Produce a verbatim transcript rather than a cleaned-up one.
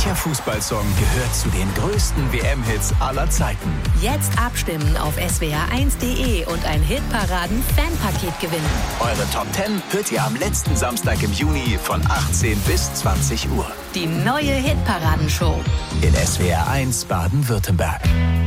Welcher Fußballsong gehört zu den größten W M-Hits aller Zeiten? Jetzt abstimmen auf s w r eins punkt d e und ein Hitparaden-Fanpaket gewinnen. Eure Top zehn hört ihr am letzten Samstag im Juni von achtzehn bis zwanzig Uhr. Die neue Hitparadenshow In S W R eins Baden-Württemberg.